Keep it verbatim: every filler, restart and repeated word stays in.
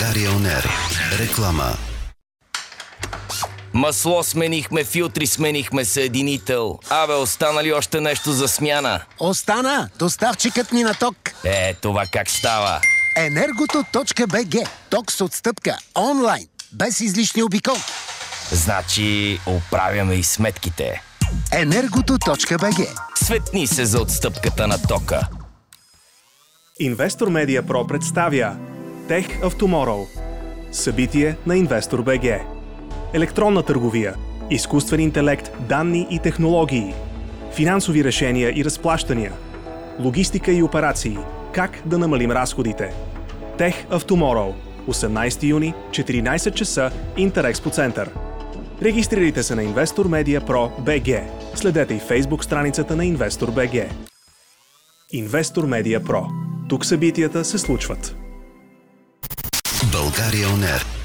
България он ер. Реклама. Масло сменихме, филтри сменихме, съединител. Абе, остана ли още нещо за смяна? Остана! Доставчикът ни на ток. Е, това как става? Енергото точка би джи. Ток с отстъпка. Онлайн. Без излишни обикол. Значи, оправяме и сметките. Енергото точка би джи. Светни се за отстъпката на тока. Investor Media Pro представя Tech of Tomorrow. Събитие на InvestorBG. Електронна търговия, изкуствен интелект, данни и технологии, финансови решения и разплащания, логистика и операции, как да намалим разходите. Tech of Tomorrow, осемнайсети юни, четиринайсет часа, Интерекспо център. Регистрирайте се на Investor Media Pro би джи. Следете и Facebook страницата на InvestorBG. Investor Media Pro. Тук събитията се случват. България он ер.